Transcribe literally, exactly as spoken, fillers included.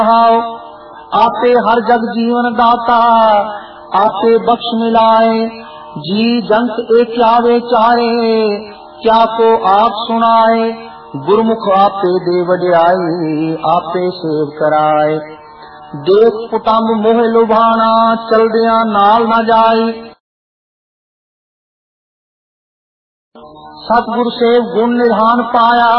आपे हर जग जीवन दाता, आपे बख्श मिलाए। जी जंत एक आवे चारे, क्या को आप सुनाए। गुरमुख आपे दे वड्याई, आपे सेव कराए। देख पुतंग मोह लुभाना, चलदिया नाल न जाई। सतगुर से गुण निधान पाया,